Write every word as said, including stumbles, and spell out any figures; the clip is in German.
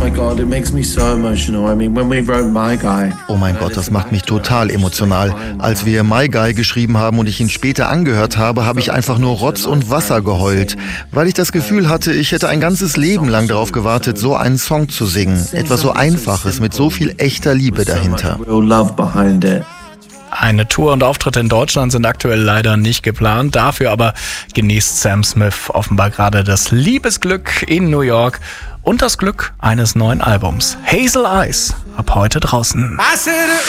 Oh mein Gott, das macht mich total emotional. Als wir My Guy geschrieben haben und ich ihn später angehört habe, habe ich einfach nur Rotz und Wasser geheult, weil ich das Gefühl hatte, ich hätte ein ganzes Leben lang darauf gewartet, so einen Song zu singen. Etwas so Einfaches mit so viel echter Liebe dahinter. Eine Tour und Auftritte in Deutschland sind aktuell leider nicht geplant. Dafür aber genießt Sam Smith offenbar gerade das Liebesglück in New York und das Glück eines neuen Albums. Hazel Eyes, ab heute draußen.